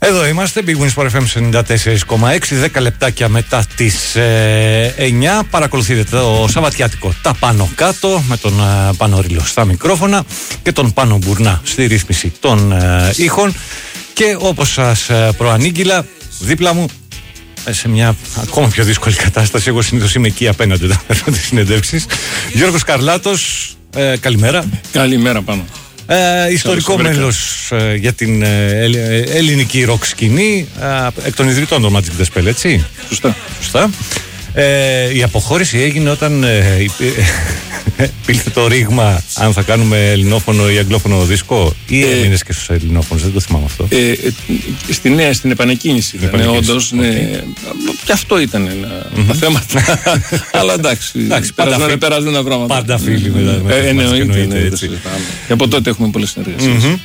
Εδώ είμαστε, Big Wins for FM 94,6, 10 λεπτάκια μετά τις 9. Παρακολουθείτε το Σαββατιάτικο τα πάνω κάτω με τον Πάνο Ρήλο στα μικρόφωνα και τον Πάνο Μπουρνά στη ρύθμιση των ήχων. Και όπως σας προανήγγειλα, δίπλα μου, σε μια ακόμα πιο δύσκολη κατάσταση, εγώ συνήθως είμαι εκεί απέναντι όταν παίρνω τις συνεντεύξεις, Γιώργος Καρλάτος, καλημέρα. Καλημέρα Πάνο. Ιστορικό μέλος για την ελληνική ροκ σκηνή, εκ των ιδρυτών των Magic the Spell, έτσι. Σωστά. Η αποχώρηση έγινε όταν πήλθε το ρήγμα αν θα κάνουμε ελληνόφωνο ή αγγλόφωνο δίσκο, ή έμεινες και στους ελληνόφωνους, δεν το θυμάμαι αυτό. Στην επανεκκίνηση ήταν όντως, και αυτό ήταν ένα θέμα. Αλλά εντάξει, περάσουν τα πράγματα. Πάντα φίλοι μετά. Εννοείται. Και από τότε έχουμε πολλές συνεργασίες.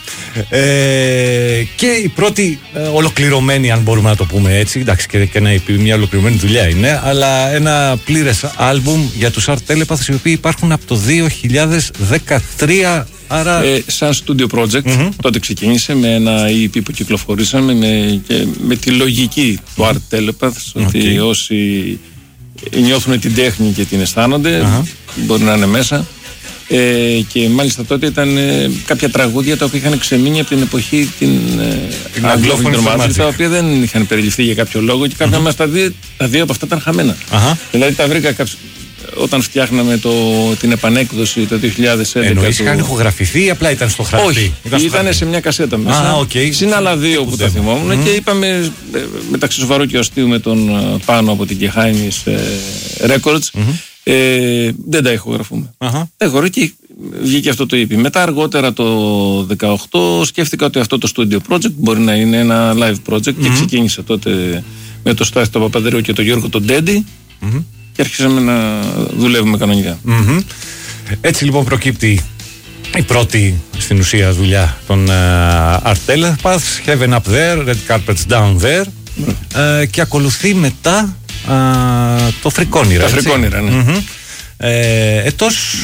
Και η πρώτη ολοκληρωμένη, αν μπορούμε να το πούμε έτσι, εντάξει, και μια ολοκληρωμένη δουλειά είναι, αλλά ένα πλήρες άλμπουμ για τους Art Telepaths, οι οποίοι υπάρχουν από το 2013. Άρα... σαν studio project, τότε ξεκίνησε με ένα EP που κυκλοφορήσαμε με τη λογική του Art Telepaths, ότι όσοι νιώθουν την τέχνη και την αισθάνονται μπορεί να είναι μέσα. Και μάλιστα τότε ήταν κάποια τραγούδια τα οποία είχαν ξεμείνει από την εποχή την αγγλόφωνη τρομάτιση, τα οποία δεν είχαν περιληφθεί για κάποιο λόγο και κάποια μας τα δύο από αυτά ήταν χαμένα. Δηλαδή τα βρήκα όταν φτιάχναμε την επανέκδοση το 2011. Εννοείς είχαν ηχογραφηθεί ή απλά ήταν στο χαρτί? Όχι, ήταν σε μια κασέτα μέσα. Συν άλλα δύο που τα θυμόμουν και είπαμε μεταξύ σοβαρού και αστείου με τον Πάνο από την Κεχάινης Records. Δεν τα ηχογραφούμε. Και βγήκε αυτό το EP. Μετά αργότερα το 2018 σκέφτηκα ότι αυτό το studio project μπορεί να είναι ένα live project και ξεκίνησα τότε με το Στάθη τον Παπαδρέου και τον Γιώργο τον Ντέντι και αρχίσαμε να δουλεύουμε κανονικά. Έτσι λοιπόν προκύπτει η πρώτη στην ουσία δουλειά των Art Telepaths, Heaven Up There, Red Carpets Down There, και ακολουθεί μετά το Φρικόνιρα. Τα Φρικόνιρα, ναι. Ετός...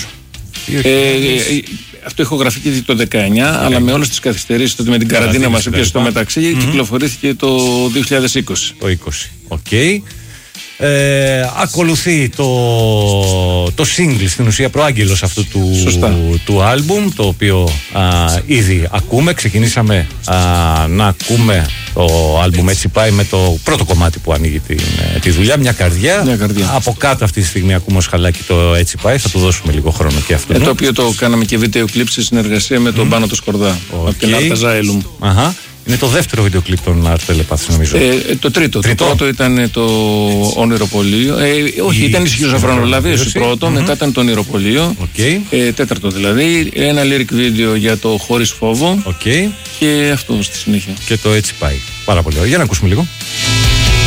Αυτό ηχογραφήθηκε το 19, αλλά με όλες τις καθυστερήσεις, τότε με την καραντίνα μας έπιασε στο μεταξύ, κυκλοφορήθηκε το 2020. Το 20, οκ. Ακολουθεί το single, στην ουσία προάγγελος αυτού του άλμπουμ, το οποίο ήδη ακούμε. Ξεκινήσαμε να ακούμε το άλμπουμ Έτσι Πάει με το πρώτο κομμάτι που ανοίγει τη δουλειά, Μια καρδιά. Από κάτω αυτή τη στιγμή ακούμε ως χαλάκι το Έτσι Πάει, θα του δώσουμε λίγο χρόνο και αυτό. Το οποίο το κάναμε και βίντεο κλιπ σε συνεργασία με τον Πάνο το Σκορδά από την Άρτα Ζάιλουμ. Είναι το δεύτερο βίντεο κλιπ των Art Telepaths, νομίζω. Το τρίτο. Το πρώτο ήταν το Ονειροπολείο. Όχι, ήταν η Σχιζοφρονολαβίωση πρώτο, μετά ήταν το Ονειροπολείο. Τέταρτο δηλαδή. Ένα lyric video για το Χωρίς Φόβο. Και αυτό στη συνέχεια. Και το Έτσι Πάει. Πάρα πολύ ωραία. Για να ακούσουμε λίγο.